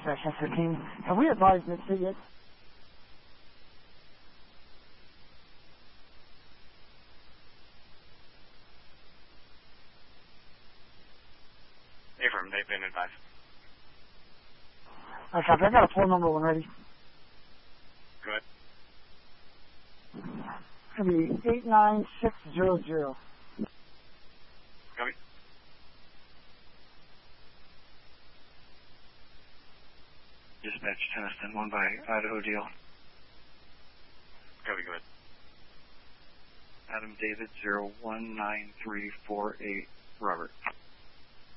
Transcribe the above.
Section 15. Have we advised Mid-City yet? Affirm, they've been advised. Okay, I got a phone number when ready. Go ahead. It's going to be 89600. Copy. Dispatch Tenniston, 1 by Idaho Deal. Copy, go ahead. Adam David 019348, Robert.